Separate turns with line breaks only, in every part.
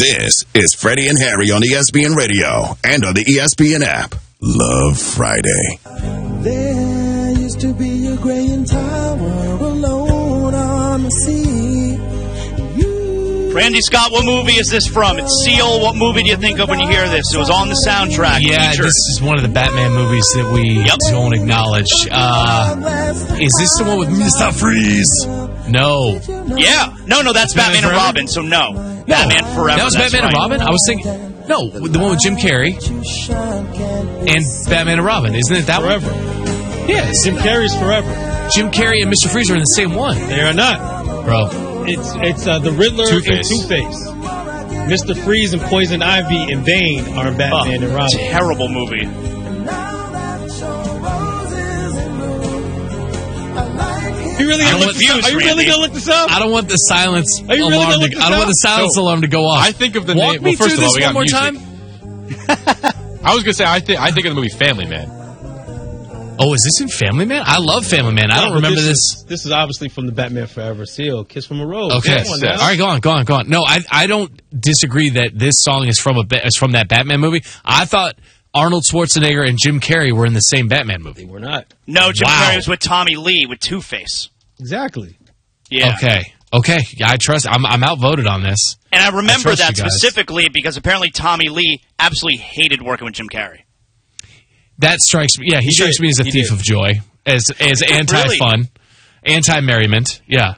This is Freddie and Harry on ESPN Radio and on the ESPN app. Love Friday.
There used to be a graying tower alone on the sea.
Randy Scott, what movie is this from? It's Seal. What movie do you think of when you hear this? It was on the soundtrack.
Yeah,
featured.
This is one of the Batman movies that we don't acknowledge. Is this the one with Mr. Freeze? No.
Yeah. No, that's Batman and Robin, so no. Batman Forever.
That was Batman and Robin? I was thinking... No, the one with Jim Carrey and Batman and Robin. Isn't it that
Forever.
one? Yes.
Jim Carrey's Forever.
Jim Carrey and Mr. Freeze are in the same one.
They are not.
Bro.
It's the Riddler
Two-Face.
and Two-Face. Mr. Freeze and Poison Ivy and Bane are Batman and Robin.
Terrible movie.
You really gonna look this up? Are you really gonna look this up?
I don't want the silence
Are you really
alarm
gonna
to.
look this
I don't want
up?
the silence alarm to go off.
I think of the
Walk
name.
me
Well, first
through
of all,
this
we
one
got
more
music.
time.
I was gonna say I think of the movie Family Man.
Oh, is this in Family Man? I love Family Man. I don't remember this.
This is obviously from the Batman Forever seal. Kiss from a Rose.
Okay.
Come on
All
now.
right, go on. No, I don't disagree that this song is from that Batman movie. I thought Arnold Schwarzenegger and Jim Carrey were in the same Batman movie.
We're not.
No, Jim
Wow.
Carrey was with Tommy Lee with Two-Face.
Exactly.
Yeah.
Okay. Yeah, I trust. I'm outvoted on this.
And I remember
I trust
that
you guys.
specifically because apparently Tommy Lee absolutely hated working with Jim Carrey.
That strikes me. Yeah, he strikes me as a thief of joy, as anti-fun, anti-merriment. Yeah.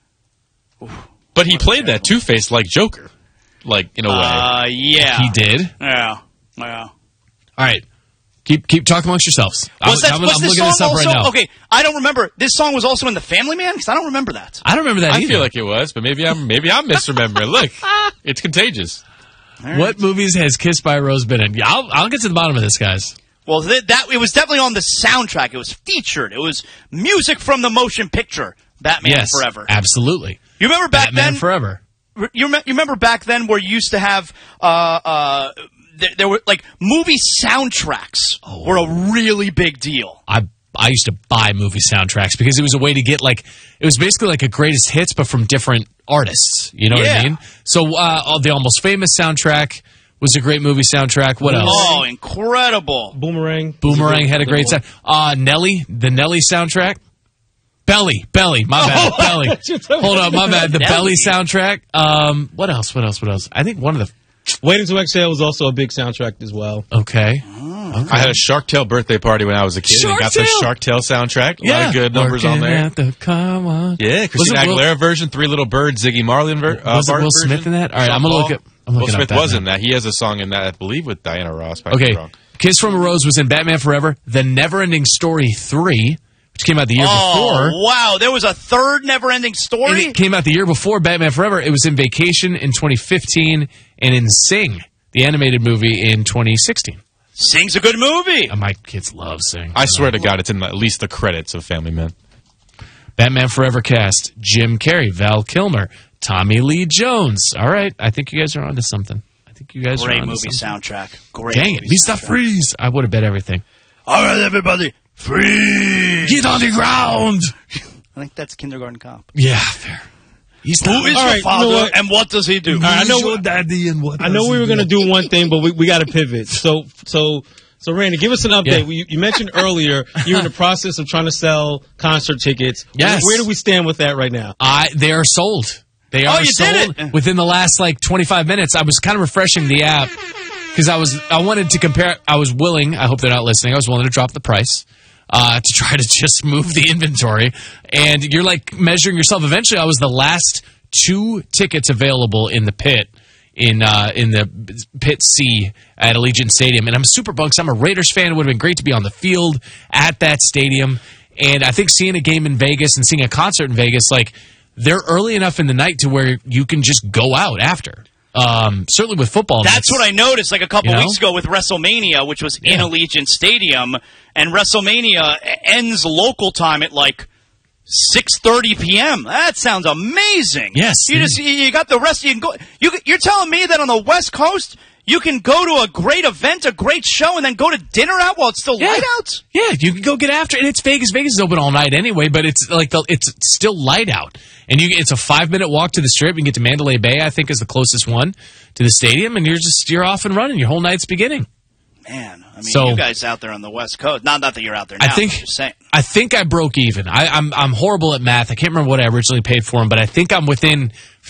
But he played that Two-Face like Joker, like in a way.
Yeah.
He did.
Yeah.
All right. Keep talking amongst yourselves.
Was this
I'm looking
song
this up
also?
right now.
Okay, I don't remember. This song was also in The Family Man? Because I don't remember that.
I don't remember that
I
either.
feel like it was, but maybe I'm misremembering. Look, it's contagious.
What movies has Kissed by a Rose been in? Yeah, I'll get to the bottom of this, guys.
Well, that it was definitely on the soundtrack. It was featured. It was music from the motion picture Batman Forever.
Absolutely.
You remember back
Batman
then?
Forever.
You remember back then where you used to have there were like movie soundtracks were a really big deal.
I used to buy movie soundtracks because it was a way to get it was basically like a greatest hits, but from different artists. You know what I mean? So the Almost Famous soundtrack was a great movie soundtrack. What else?
Oh, incredible!
Boomerang
had a great sound. Nelly, the Nelly soundtrack. Belly, my bad. Belly. Hold on, my bad. The Belly soundtrack. What else? I think one of the
Waiting to Exhale was also a big soundtrack as well.
Okay.
I had a Shark Tale birthday party when I was a kid.
Shark
and got
Tale?
the Shark Tale soundtrack. A lot of good numbers on there.
At the car wash.
Yeah, Christina Aguilera version, Three Little Birds, Ziggy Marley
was it Will Smith in that? All right, I'm gonna look at.
Will Smith was in that. He has a song in that, I believe, with Diana Ross.
Okay, Kiss from a Rose was in Batman Forever. The Neverending Story 3, which came out the year before.
Oh, wow. There was a third Neverending Story?
And it came out the year before Batman Forever. It was in Vacation in 2015 and in Sing, the animated movie, in 2016.
Sing's a good movie.
My kids love Sing.
I swear to God, it's in at least the credits of Family Man.
Batman Forever cast: Jim Carrey, Val Kilmer, Tommy Lee Jones. All right, I think you guys are onto something.
Great movie soundtrack. Great.
Dang it, Mr. Freeze! I would have bet everything.
All right, everybody, freeze!
Get on the ground.
I think that's Kindergarten Cop.
Yeah, fair.
Who is your father, and what does he do?
I know
your daddy, and what?
I know we were going to do one thing, but we got to pivot. So, Randy, give us an update.
Yeah.
You mentioned earlier you're in the process of trying to sell concert tickets.
Yes.
Where do we stand with that right now?
They are sold. They are sold within the last 25 minutes. I was kind of refreshing the app because I wanted to compare. I was willing. I hope they're not listening. I was willing to drop the price to try to just move the inventory. And you're measuring yourself. Eventually, I was the last 2 tickets available in the pit. In the Pit C at Allegiant Stadium. And I'm super bummed because I'm a Raiders fan. It would have been great to be on the field at that stadium. And I think seeing a game in Vegas and seeing a concert in Vegas, they're early enough in the night to where you can just go out after. Certainly with football.
That's what I noticed a couple weeks ago with WrestleMania, which was in Allegiant Stadium. And WrestleMania ends local time at 6:30 p.m. That sounds amazing.
Yes.
You got the rest. You can go. You're telling me that on the West Coast You can go to a great event, a great show, and then go to dinner out while it's still light out?
Yeah, you can go get after it. And it's Vegas. Vegas is open all night anyway, but it's it's still light out. And it's a 5-minute walk to the Strip. You can get to Mandalay Bay, I think, is the closest one to the stadium, and you're off and running. Your whole night's beginning.
Man, I mean, you guys out there on the West Coast. Not that you're out there now. I'm just saying.
I think I broke even. I'm horrible at math. I can't remember what I originally paid for them, but I think I'm within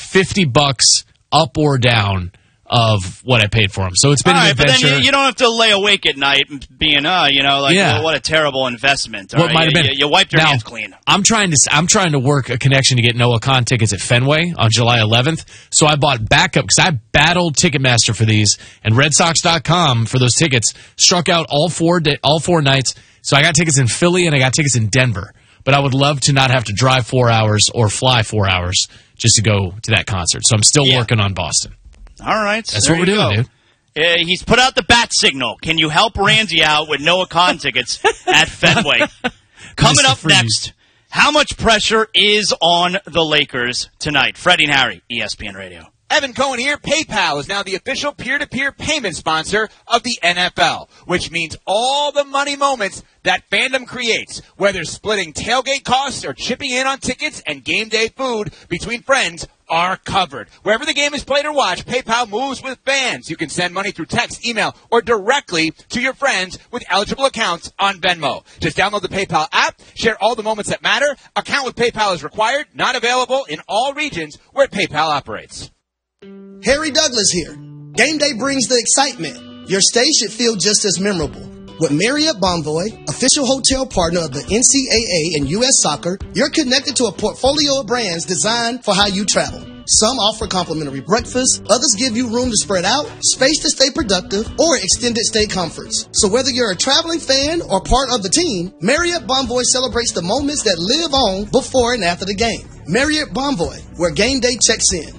$50 up or down of what I paid for them. So it's been an adventure.
But then you don't have to lay awake at night being, what a terrible investment.
What might have been.
You wiped your hands clean.
I'm trying to work a connection to get Noah Khan tickets at Fenway on July 11th. So I bought backup because I battled Ticketmaster for these, and RedSox.com for those tickets struck out all four nights. So I got tickets in Philly and I got tickets in Denver. But I would love to not have to drive 4 hours or fly 4 hours just to go to that concert. So I'm still working on Boston.
All right.
That's what we're doing, dude.
He's put out the bat signal. Can you help Randy out with Noah Khan tickets at Fenway? Coming up next, how much pressure is on the Lakers tonight? Freddie and Harry, ESPN Radio.
Evan Cohen here. PayPal is now the official peer-to-peer payment sponsor of the NFL, which means all the money moments that fandom creates, whether splitting tailgate costs or chipping in on tickets and game day food between friends, are covered. Wherever the game is played or watched, PayPal moves with fans. You can send money through text, email, or directly to your friends with eligible accounts on Venmo. Just download the PayPal app, share all the moments that matter. Account with PayPal is required, not available in all regions where PayPal operates.
Harry Douglas here. Game day brings the excitement. Your stay should feel just as memorable. With Marriott Bonvoy, official hotel partner of the NCAA and U.S. Soccer, you're connected to a portfolio of brands designed for how you travel. Some offer complimentary breakfast, others give you room to spread out, space to stay productive, or extended stay comforts. So whether you're a traveling fan or part of the team, Marriott Bonvoy celebrates the moments that live on before and after the game. Marriott Bonvoy, where game day checks in.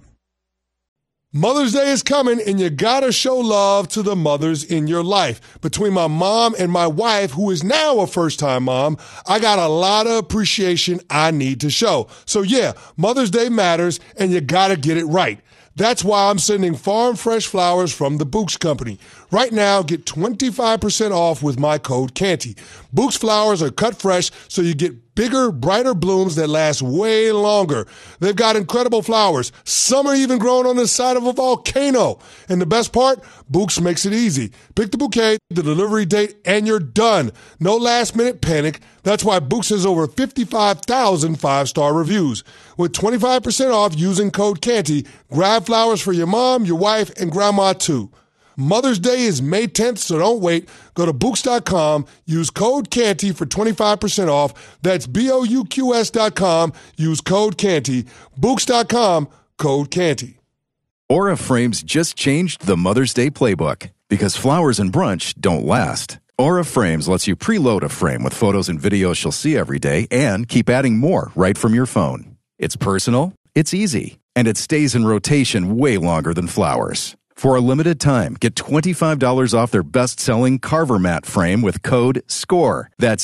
Mother's Day is coming, and you gotta show love to the mothers in your life. Between my mom and my wife, who is now a first-time mom, I got a lot of appreciation I need to show. So yeah, Mother's Day matters, and you gotta get it right. That's why I'm sending farm fresh flowers from the Books Company. Right now, get 25% off with my code Canty. Books flowers are cut fresh, so you get bigger, brighter blooms that last way longer. They've got incredible flowers. Some are even growing on the side of a volcano. And the best part, Books makes it easy. Pick the bouquet, the delivery date, and you're done. No last-minute panic. That's why Books has over 55,000 five-star reviews. With 25% off using code Canty, grab flowers for your mom, your wife, and grandma too. Mother's Day is May 10th, so don't wait. Go to Books.com, use code Canty for 25% off. That's BOUQS.com, use code Canty. Books.com, code Canty.
Aura Frames just changed the Mother's Day playbook because flowers and brunch don't last. Aura Frames lets you preload a frame with photos and videos she'll see every day and keep adding more right from your phone. It's personal, it's easy, and it stays in rotation way longer than flowers. For a limited time, get $25 off their best-selling Carver Mat frame with code SCORE. That's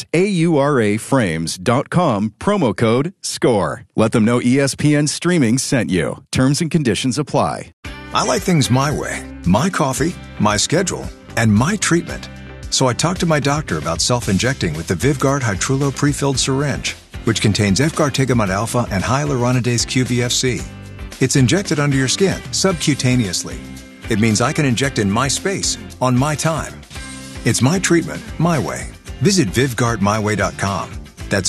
AURAFrames.com, promo code SCORE. Let them know ESPN Streaming sent you. Terms and conditions apply.
I like things my way. My coffee, my schedule, and my treatment. So I talked to my doctor about self-injecting with the Vyvgart Hytrulo prefilled syringe, which contains Efgartigimod alpha and hyaluronidase QVFC. It's injected under your skin, subcutaneously. It means I can inject in my space, on my time. It's my treatment, my way. Visit VyvgartMyWay.com. That's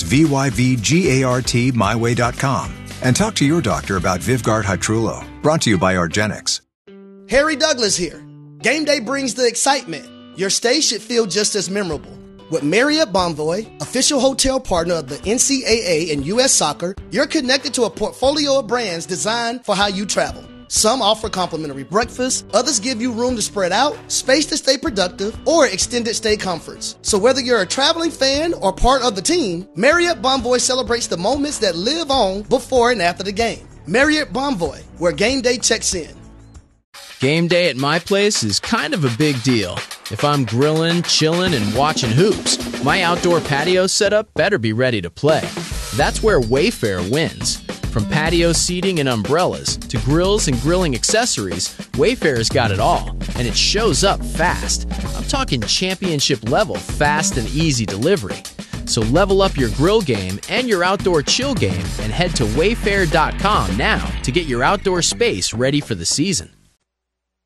VYVGART MyWay.com. And talk to your doctor about Vyvgart Hytrulo. Brought to you by Argenix.
Harry Douglas here. Game day brings the excitement. Your stay should feel just as memorable. With Marriott Bonvoy, official hotel partner of the NCAA and U.S. Soccer, you're connected to a portfolio of brands designed for how you travel. Some offer complimentary breakfast, others give you room to spread out, space to stay productive, or extended stay comforts. So whether you're a traveling fan or part of the team, Marriott Bonvoy celebrates the moments that live on before and after the game. Marriott Bonvoy, where game day checks in.
Game day at my place is kind of a big deal. If I'm grilling, chilling, and watching hoops, my outdoor patio setup better be ready to play. That's where Wayfair wins. From patio seating and umbrellas to grills and grilling accessories, Wayfair's got it all, and it shows up fast. I'm talking championship level fast and easy delivery. So level up your grill game and your outdoor chill game and head to wayfair.com now to get your outdoor space ready for the season.